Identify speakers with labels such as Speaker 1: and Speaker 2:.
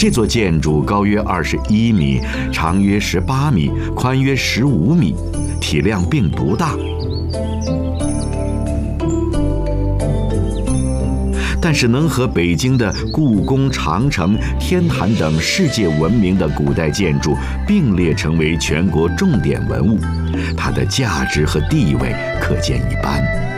Speaker 1: 这座建筑高约21米，长约18米，宽约15米，体量并不大。但是能和北京的故宫、长城、天坛等世界闻名的古代建筑并列成为全国重点文物，它的价值和地位可见一斑。